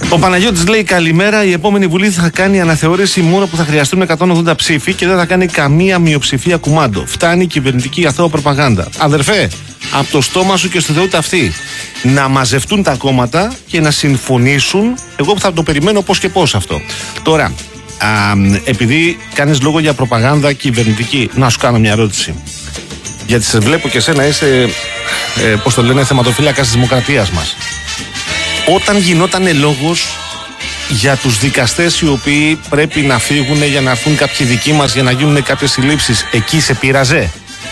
Ο Παναγιώτης λέει καλημέρα. Η επόμενη Βουλή θα κάνει αναθεώρηση μόνο που θα χρειαστούν 180 ψήφοι και δεν θα κάνει καμία μειοψηφία κουμάντο. Φτάνει η κυβερνητική αθώα προπαγάνδα. Αδερφέ, από το στόμα σου και στο Θεού ταυτή. Να μαζευτούν τα κόμματα και να συμφωνήσουν. Εγώ που θα το περιμένω πώς και πώς αυτό. Τώρα, επειδή κάνεις λόγο για προπαγάνδα κυβερνητική, να σου κάνω μια ερώτηση. Γιατί σε βλέπω και εσένα είσαι, πώς το λένε, θεματοφύλακας της δημοκρατίας μας. Όταν γινόταν λόγος για τους δικαστές οι οποίοι πρέπει να φύγουν για να έρθουν κάποιοι δικοί μας για να γίνουν κάποιες συλλήψεις, εκεί σε πείραζε?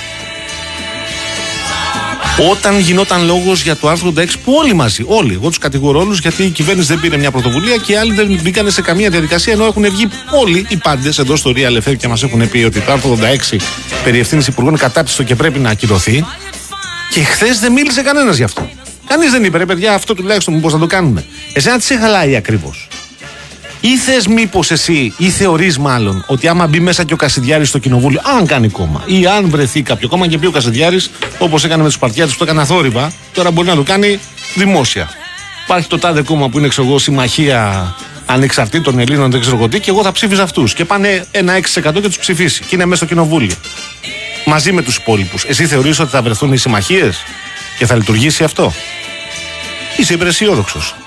Όταν γινόταν λόγος για το άρθρο 86 που όλοι μαζί, όλοι, εγώ τους κατηγορώ όλους γιατί η κυβέρνηση δεν πήρε μια πρωτοβουλία και οι άλλοι δεν μπήκαν σε καμία διαδικασία, ενώ έχουν βγει όλοι οι πάντες εδώ στο Real FM και μας έχουν πει ότι το άρθρο 86 περί ευθύνης υπουργών κατάπτυστο και πρέπει να ακυρωθεί, και χθες δεν μίλησε κανένας γι' αυτό. Κανείς δεν είπε, ρε παιδιά, αυτό τουλάχιστον μήπως να το κάνουμε. Εσένα τι σε χαλάει ακριβώς? Ή θες μήπως εσύ, ή θεωρείς μάλλον, ότι άμα μπει μέσα και ο Κασιδιάρης στο κοινοβούλιο, αν κάνει κόμμα, ή αν βρεθεί κάποιο κόμμα και πει ο Κασιδιάρης, όπως έκανε με τους Σπαρτιάτες που το έκανε αθόρυβα, τώρα μπορεί να το κάνει δημόσια. Υπάρχει το τάδε κόμμα που είναι, ξέρω εγώ, συμμαχία ανεξαρτήτων Ελλήνων, δεν ξέρω εγώ τι, και εγώ θα ψήφιζα αυτούς. Και πάνε ένα 6% και τους ψηφίσει. Και είναι μέσα στο κοινοβούλιο. Μαζί με τους υπόλοιπους. Εσύ θεωρείς ότι θα βρεθούν οι συμμαχίες και θα λειτουργήσει αυτό? Είσαι υπεραισιόδοξος?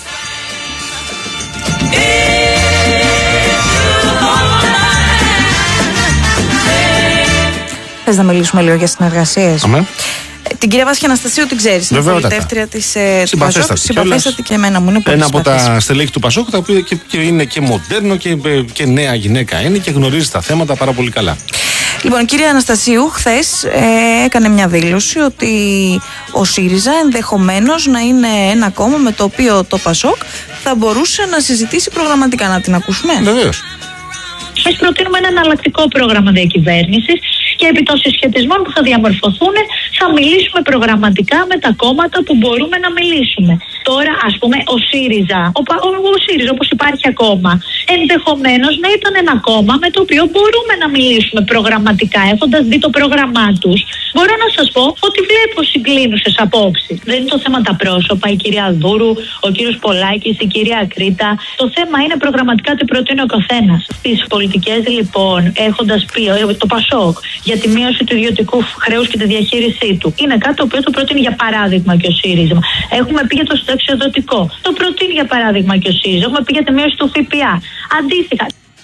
Θες να μιλήσουμε λίγο για συνεργασίες? Την κυρία Βάσια Αναστασίου την ξέρεις, είναι πολιτεύτρια της Πασόκ. Συμπαθέστατη και εμένα μου είναι πολύ. Ένα από τα στελέχη του Πασόκ, τα οποία και είναι και μοντέρνο και νέα γυναίκα είναι και γνωρίζει τα θέματα πάρα πολύ καλά. Λοιπόν, η κυρία Αναστασίου χθες έκανε μια δήλωση ότι ο ΣΥΡΙΖΑ ενδεχομένως να είναι ένα κόμμα με το οποίο το Πασόκ θα μπορούσε να συζητήσει προγραμματικά. Να την ακούσουμε? Βεβαίως. Σας προτείνουμε ένα εναλλακτικό πρόγραμμα διακυβέρνησης και επί των συσχετισμών που θα διαμορφωθούν θα μιλήσουμε προγραμματικά με τα κόμματα που μπορούμε να μιλήσουμε. Τώρα, ας πούμε, ο ΣΥΡΙΖΑ, όπως υπάρχει ακόμα, ενδεχομένως να ήταν ένα κόμμα με το οποίο μπορούμε να μιλήσουμε προγραμματικά, έχοντας δει το πρόγραμμά τους. Μπορώ να σας πω ότι βλέπω συγκλίνουσες απόψεις. Δεν είναι το θέμα τα πρόσωπα, η κυρία Δούρου, ο κύριος Πολάκης, η κυρία Κρήτα. Το θέμα είναι προγραμματικά τι προτείνει ο καθένας. Τις πολιτικές, λοιπόν, έχοντας πει το Πασόκ για τη μείωση του ιδιωτικού χρέους και τη διαχείρισή του, είναι κάτι το οποίο το προτείνει για παράδειγμα και ο ΣΥΡΙΖΑ. Έχουμε πει για το συνταξιοδοτικό. Το προτείνει για παράδειγμα και ο ΣΥΡΙΖΑ. Έχουμε πει για τη μείωση του ΦΠΑ. Αντίστοιχα.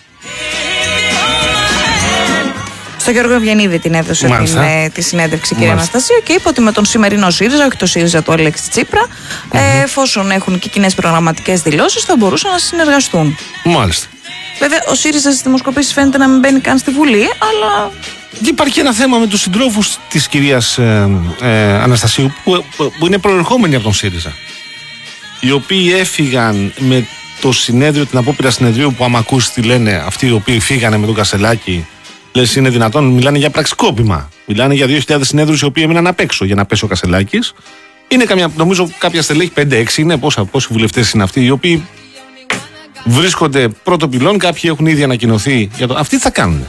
Στο Γιώργο Ευγενίδη την έδωσε τη συνέντευξη, κυρία Αναστασία, και είπε ότι με τον σημερινό ΣΥΡΙΖΑ, όχι το ΣΥΡΙΖΑ του Αλέξη Τσίπρα, εφόσον έχουν και κοινές προγραμματικές δηλώσεις, θα μπορούσαν να συνεργαστούν. Μάλιστα. Βέβαια, ο ΣΥΡΙΖΑ στις δημοσκοπήσεις φαίνεται να μην μπαίνει καν στη Βουλή, αλλά. Υπάρχει ένα θέμα με τους συντρόφους της κυρίας Αναστασίου που είναι προερχόμενοι από τον ΣΥΡΙΖΑ. Οι οποίοι έφυγαν με το συνέδριο, την απόπειρα συνεδρίου που άμα ακούσει τι λένε αυτοί οι οποίοι φύγανε με τον Κασελάκη. Λες είναι δυνατόν? Μιλάνε για πραξικόπημα. Μιλάνε για 2.000 συνέδρους οι οποίοι έμειναν απ' έξω για να πέσει ο Κασελάκης. Είναι νομίζω κάποια στελέχη, 5-6 είναι, πόσοι βουλευτές είναι αυτοί, οι οποίοι βρίσκονται πρώτο πυλών, κάποιοι έχουν ήδη ανακοινωθεί για το. Αυτοί τι θα κάνουν?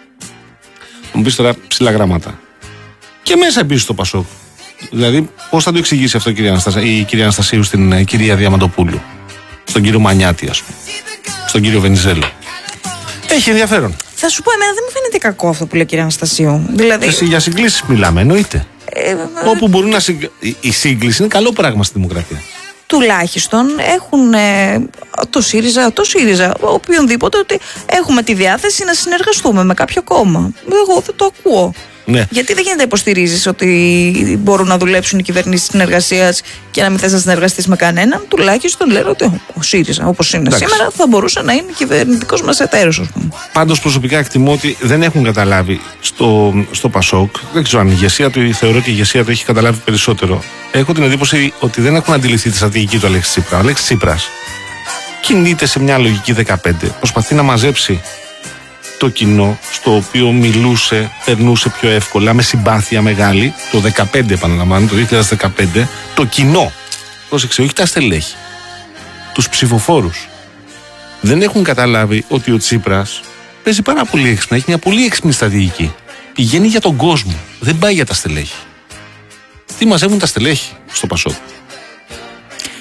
Θα μου πεις τώρα ψηλά γράμματα. Και μέσα επίσης το Πασόκ. Δηλαδή, πώς θα το εξηγήσει αυτό η κυρία Αναστασίου στην κυρία Διαμαντοπούλου, στον κύριο Μανιάτη, ας πούμε, στον κύριο Βενιζέλο? Έχει ενδιαφέρον. Θα σου πω, εμένα δεν μου φαίνεται κακό αυτό που λέει η κυρία Αναστασίου. Δηλαδή. Για συγκλήσεις μιλάμε, εννοείται. Όπου μπορούν να η σύγκληση είναι καλό πράγμα στη δημοκρατία. Τουλάχιστον έχουν το ΣΥΡΙΖΑ, οποιονδήποτε, ότι έχουμε τη διάθεση να συνεργαστούμε με κάποιο κόμμα. Εγώ δεν το ακούω. Ναι. Γιατί δεν γίνεται να υποστηρίζεις ότι μπορούν να δουλέψουν οι κυβερνήσεις συνεργασίας και να μην θες να συνεργαστείς με κανέναν? Τουλάχιστον λένε ότι ο ΣΥΡΙΖΑ, όπως είναι σήμερα, θα μπορούσε να είναι κυβερνητικός μας εταίρος, ας πούμε. Πάντως προσωπικά εκτιμώ ότι δεν έχουν καταλάβει στο Πασόκ. Δεν ξέρω αν η ηγεσία του, θεωρώ ότι η ηγεσία του έχει καταλάβει περισσότερο. Έχω την εντύπωση ότι δεν έχουν αντιληφθεί τη στρατηγική του Αλέξη Τσίπρα. Ο Αλέξης Τσίπρας κινείται σε μια λογική 15. Προσπαθεί να μαζέψει το κοινό στο οποίο μιλούσε, περνούσε πιο εύκολα, με συμπάθεια μεγάλη, το 2015 επαναλαμβάνω, το 2015, το κοινό. Πρόσεξε, όχι τα στελέχη. Τους ψηφοφόρους. Δεν έχουν καταλάβει ότι ο Τσίπρας παίζει πάρα πολύ έξυπνα, έχει μια πολύ έξυπνη στρατηγική. Πηγαίνει για τον κόσμο, δεν πάει για τα στελέχη. Τι μαζεύουν τα στελέχη στο Πασόκ?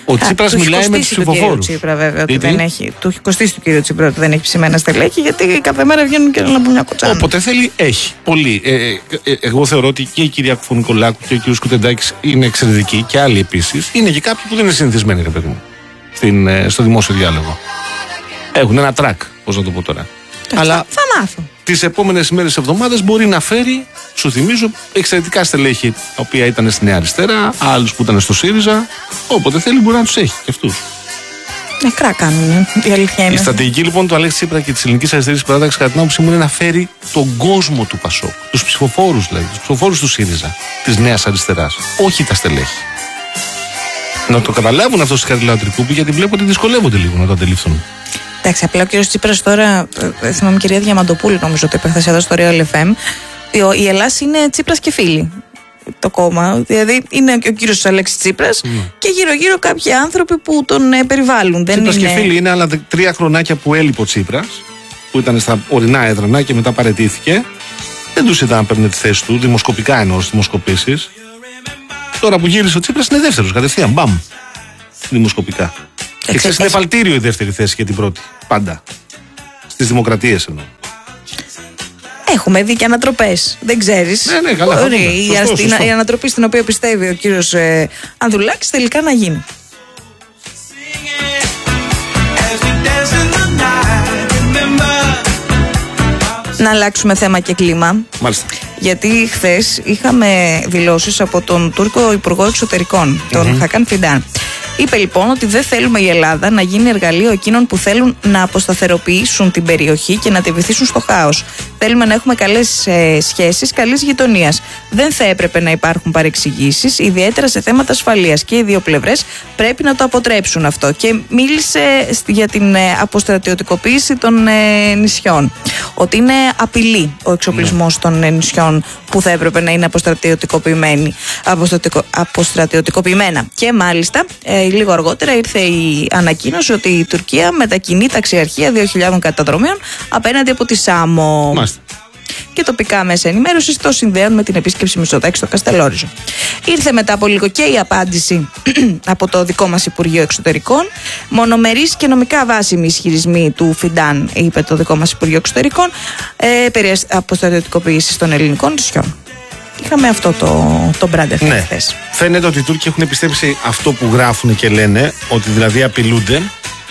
Ο Τσίπρας μιλάει με τους ψηφοφόρους. Του έχει κοστίσει του κύριου Τσίπρα ότι δεν έχει ψημένα στελέχη, γιατί κάθε μέρα βγαίνουν και να πούν μια κοτσάνα. Όποτε θέλει, έχει. Πολύ. Εγώ θεωρώ ότι και η κυρία Κουφωνικολάκου και ο κύριος Κουτεντάκης είναι εξαιρετικοί και άλλοι επίσης. Είναι και κάποιοι που δεν είναι συνηθισμένοι, ρε παιδί μου, στο δημόσιο διάλογο. Έχουν ένα τρακ, πώς να το πω τώρα. Αλλά θα μάθω. Τις επόμενες ημέρες, εβδομάδες μπορεί να φέρει, σου θυμίζω, εξαιρετικά στελέχη τα οποία ήταν στη Νέα Αριστερά, άλλους που ήταν στο ΣΥΡΙΖΑ. Όποτε θέλει μπορεί να τους έχει και αυτούς. Νεκρά κάνουν, η αλήθεια είναι. Η στρατηγική λοιπόν του Αλέξη Τσίπρα και της Ελληνικής Αριστερής Παράταξης, κατά την άποψή μου, είναι να φέρει τον κόσμο του ΠΑΣΟΚ, τους ψηφοφόρους δηλαδή, τους ψηφοφόρους του ΣΥΡΙΖΑ, της Νέας Αριστεράς, όχι τα στελέχη. Να το καταλάβουν αυτό στις καρδιλάω Τρικούπη, γιατί βλέπω ότι δυσκολεύονται λίγο να το αντιληφθούν. Εντάξει, απλά ο κύριος Τσίπρας τώρα, θυμάμαι κυρία Διαμαντοπούλου, νομίζω ότι είπε χθες εδώ στο Real FM, η Ελλάς είναι Τσίπρας και φίλοι. Το κόμμα. Δηλαδή είναι ο κύριος Αλέξης Τσίπρας και γύρω-γύρω κάποιοι άνθρωποι που τον περιβάλλουν. Τσίπρας και φίλοι είναι άλλα 3 χρονάκια που έλειπε ο Τσίπρας, που ήταν στα ορεινά έδρανα και μετά παραιτήθηκε. Δεν τους ήταν να παίρνει τη θέση του, δημοσκοπικά εννοώ, στις δημοσκοπήσεις. Τώρα που γύρισε ο Τσίπρας είναι δεύτερος, κατευθείαν. Μπαμ. Δημοσκοπικά. Και ξέρεις, είναι εφαλτήριο η δεύτερη θέση και την πρώτη. Πάντα. Στις δημοκρατίες εννοώ. Έχουμε δει και ανατροπές. Δεν ξέρεις. Ναι, καλά. Η ανατροπή στην οποία πιστεύει ο κύριος Ανδρουλάκης τελικά να γίνει. Να αλλάξουμε θέμα και κλίμα. Μάλιστα. Γιατί χθες είχαμε δηλώσεις από τον Τούρκο Υπουργό Εξωτερικών, τον Χακάν Φιντάν. Είπε λοιπόν ότι δεν θέλουμε η Ελλάδα να γίνει εργαλείο εκείνων που θέλουν να αποσταθεροποιήσουν την περιοχή και να τη βυθίσουν στο χάος. Θέλουμε να έχουμε καλές σχέσεις, καλής γειτονίας. Δεν θα έπρεπε να υπάρχουν παρεξηγήσεις, ιδιαίτερα σε θέματα ασφαλείας. Και οι δύο πλευρές πρέπει να το αποτρέψουν αυτό. Και μίλησε για την αποστρατιωτικοποίηση των νησιών. Ότι είναι απειλή ο εξοπλισμός των νησιών που θα έπρεπε να είναι αποστρατιωτικοποιημένα. Και μάλιστα λίγο αργότερα ήρθε η ανακοίνωση ότι η Τουρκία μετακινεί ταξιαρχία 2.000 καταδρομίων απέναντι από τη Σάμο. Μάλιστα. Και τοπικά μέσα ενημέρωσης το συνδέουν με την επίσκεψη Μητσοτάκη στο Καστελόριζο. Ήρθε μετά από λίγο και η απάντηση από το δικό μας Υπουργείο Εξωτερικών. Μονομερείς και νομικά βάσιμοι ισχυρισμοί του Φιντάν, είπε το δικό μας Υπουργείο Εξωτερικών, περί αποστρατιωτικοποίησης των ελληνικών νησιών. Είχαμε αυτό το μπράντερ χθες. Φαίνεται ότι οι Τούρκοι έχουν πιστέψει αυτό που γράφουν και λένε, ότι δηλαδή απειλούνται.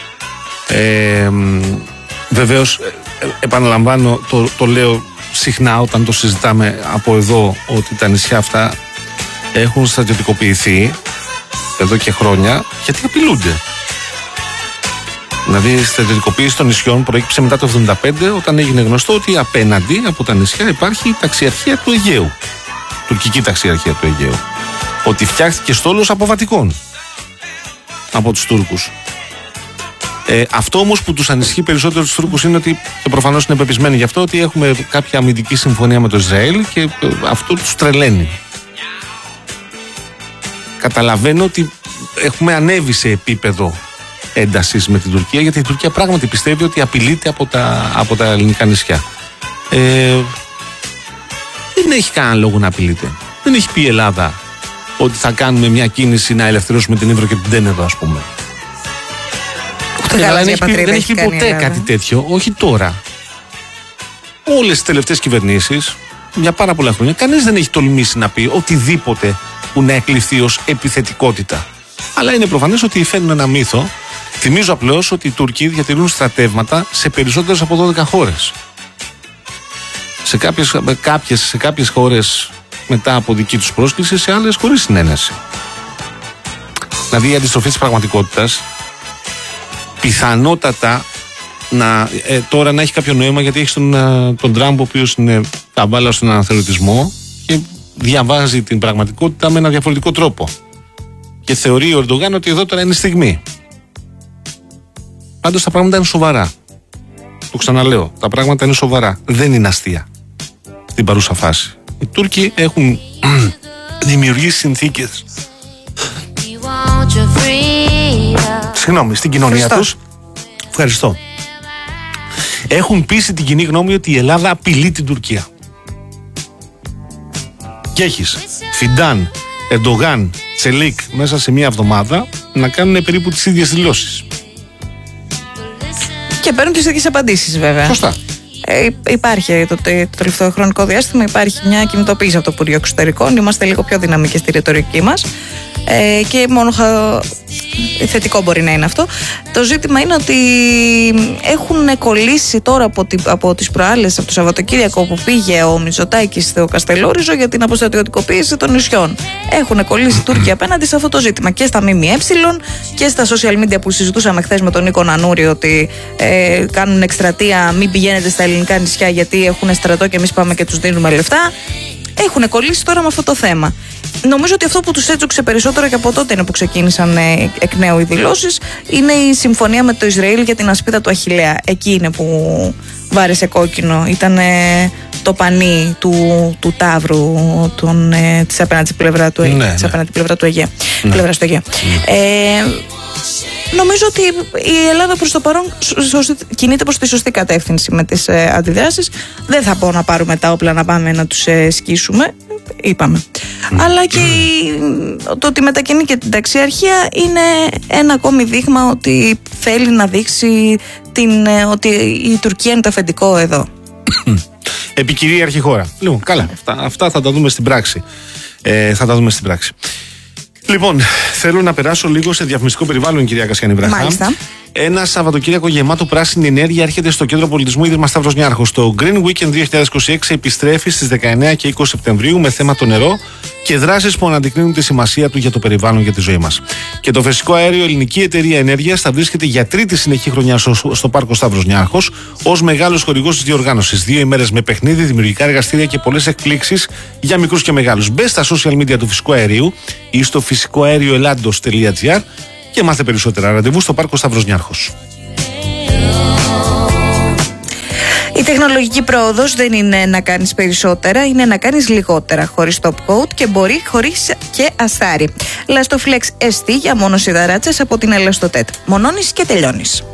Βεβαίως, επαναλαμβάνω, το λέω συχνά όταν το συζητάμε από εδώ, ότι τα νησιά αυτά έχουν στρατιωτικοποιηθεί εδώ και χρόνια, γιατί απειλούνται. Δηλαδή η στρατιωτικοποίηση των νησιών προέκυψε μετά το 1975, όταν έγινε γνωστό ότι απέναντι από τα νησιά υπάρχει η ταξιαρχία του Αιγαίου, τουρκική ταξιαρχία του Αιγαίου, ότι φτιάχτηκε στόλος αποβατικών από τους Τούρκους. Αυτό όμως που τους ανησυχεί περισσότερο τους Τούρκους είναι ότι, και προφανώς είναι πεπισμένοι γι' αυτό, ότι έχουμε κάποια αμυντική συμφωνία με το Ισραήλ και αυτό τους τρελαίνει. Καταλαβαίνω ότι έχουμε ανέβει σε επίπεδο έντασης με την Τουρκία, γιατί η Τουρκία πράγματι πιστεύει ότι απειλείται από τα ελληνικά νησιά. Δεν έχει κανένα λόγο να απειλείται. Δεν έχει πει η Ελλάδα ότι θα κάνουμε μια κίνηση να ελευθερώσουμε την Ύβρο και την Τένεδο, ας πούμε. Δεν έχει πει ποτέ κάτι τέτοιο, όχι τώρα. Όλες τις τελευταίες κυβερνήσεις, για πάρα πολλά χρόνια, κανείς δεν έχει τολμήσει να πει οτιδήποτε που να εκλειφθεί ως επιθετικότητα. Αλλά είναι προφανές ότι φέρνουν ένα μύθο. Θυμίζω απλώς ότι οι Τούρκοι διατηρούν στρατεύματα σε περισσότερες από 12 χώρες. Σε κάποιες χώρες μετά από δική τους πρόσκληση, σε άλλες χωρίς συνένεση. Δηλαδή η αντιστροφή της πραγματικότητας πιθανότατα τώρα να έχει κάποιο νόημα, γιατί έχει τον Τραμπ, ο οποίος είναι ταμπάλα στον αναθεωρητισμό και διαβάζει την πραγματικότητα με ένα διαφορετικό τρόπο. Και θεωρεί ο Ερντογάν ότι εδώ τώρα είναι η στιγμή. Πάντως τα πράγματα είναι σοβαρά. Το ξαναλέω, τα πράγματα είναι σοβαρά. Δεν είναι αστεία στην παρούσα φάση. Οι Τούρκοι έχουν δημιουργήσει συνθήκες, στην κοινωνία τους. Ευχαριστώ. Έχουν πείσει την κοινή γνώμη ότι η Ελλάδα απειλεί την Τουρκία. Και έχεις Φιντάν, Ερντογάν, Τσελίκ μέσα σε μία εβδομάδα να κάνουν περίπου τις ίδιες δηλώσεις. Και παίρνουν τις ίδιες απαντήσεις, βέβαια. Σωστά. Υπάρχει το τελευταίο χρονικό διάστημα, υπάρχει μια κινητοποίηση από το Υπουργείο Εξωτερικών. Είμαστε λίγο πιο δυναμικοί στη ρητορική μας. Και μόνο θετικό μπορεί να είναι αυτό. Το ζήτημα είναι ότι έχουν κολλήσει τώρα από τις προάλλες, από το Σαββατοκύριακο που πήγε ο Μητσοτάκης στο Καστελόριζο για την αποστρατιωτικοποίηση των νησιών. Έχουν κολλήσει οι Τούρκοι απέναντι σε αυτό το ζήτημα και στα ΜΜΕ και στα social media που συζητούσαμε χθες με τον Νίκο Νανούρη ότι κάνουν εκστρατεία, μην πηγαίνετε στα ελληνικά νησιά γιατί έχουν στρατό και εμείς πάμε και τους δίνουμε λεφτά. Έχουν κολλήσει τώρα με αυτό το θέμα. Νομίζω ότι αυτό που τους έτσουξε περισσότερο και από τότε είναι που ξεκίνησαν εκ νέου οι δηλώσεις, είναι η συμφωνία με το Ισραήλ για την ασπίδα του Αχιλλέα. Εκεί είναι που βάρεσε κόκκινο. Ήταν το πανί του Ταύρου της απέναντι πλευρά του Αιγαίου. Πλευράς του Αιγαίου. Νομίζω ότι η Ελλάδα προς το παρόν κινείται προς τη σωστή κατεύθυνση με τις αντιδράσεις. Δεν θα πω να πάρουμε τα όπλα να πάμε να τους σκίσουμε. Είπαμε. Αλλά και το ότι μετακινεί και την ταξιαρχία είναι ένα ακόμη δείγμα ότι θέλει να δείξει ότι η Τουρκία είναι το αφεντικό εδώ. Επικυρίαρχη χώρα. Λοιπόν, καλά. Αυτά θα τα δούμε στην πράξη. Λοιπόν, θέλω να περάσω λίγο σε διαφημιστικό περιβάλλον, κυρία Κασιανή Βραχά. Μάλιστα. Ένα Σαββατοκύριακο γεμάτο πράσινη ενέργεια έρχεται στο Κέντρο Πολιτισμού Ίδρυμα Σταύρος Νιάρχος. Το Green Weekend 2026 επιστρέφει στις 19 και 20 Σεπτεμβρίου με θέμα το νερό και δράσεις που αναδεικνύουν τη σημασία του για το περιβάλλον και τη ζωή μας. Και το φυσικό αέριο Ελληνική Εταιρεία Ενέργειας θα βρίσκεται για τρίτη συνεχή χρονιά στο Πάρκο Σταύρος Νιάρχος ως μεγάλος χορηγός της διοργάνωσης. 2 ημέρες με παιχνίδι, δημιουργικά εργαστήρια και πολλές εκπλήξεις για μικρούς και μεγάλους. Μπε στα social media του φυσικού αερίου ή στο φυσικοαέρioellados.gr και μάθε περισσότερα. Ραντεβού στο Πάρκο Σταύρος Νιάρχος. Η τεχνολογική πρόοδος δεν είναι να κάνεις περισσότερα, είναι να κάνεις λιγότερα χωρίς top coat και μπορεί χωρίς και αστάρι. Lastoflex ST για μόνο σιδαράτσες από την Elastotet. Μονώνεις και τελειώνεις.